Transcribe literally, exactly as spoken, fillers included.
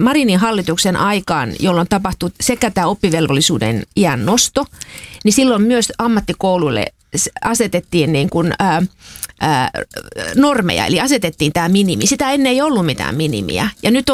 Marinin hallituksen aikaan, jolloin tapahtui sekä tämä oppivelvollisuuden iän nosto, niin silloin myös ammattikouluille asetettiin niin kuin, ää, ää, normeja, eli asetettiin tämä minimi. Sitä ennen ei ollut mitään minimiä. Ja nyt on